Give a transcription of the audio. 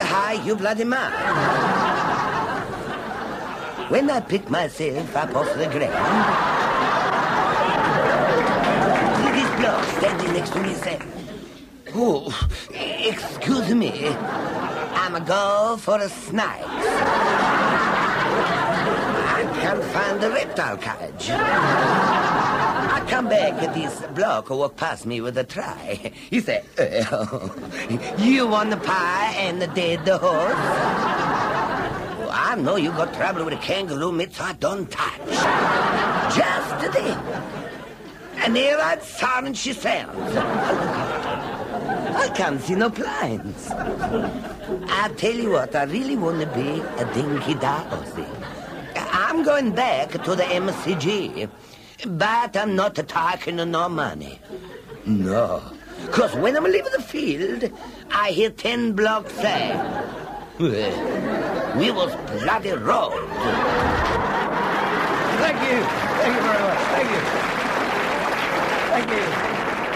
Hi, you bloody man. When I pick myself up off the ground, this bloke standing next to me said, "Oh, excuse me, I'm a go for a snake. I can't find the reptile cage." I come back at this bloke who walked past me with a tray. He said, "Oh, you want the pie and the dead horse? Well, I know you got trouble with a kangaroo mitts I don't touch." Just then, and there I'd sound she sounds. I can't see no blinds. I tell you what, I really want to be a dinky dorsey. I'm going back to the MCG, but I'm not taking no money. No, because when I'm leaving the field, I hear 10 blocks say, "Well, we was bloody robbed." Thank you. Thank you very much. Thank you.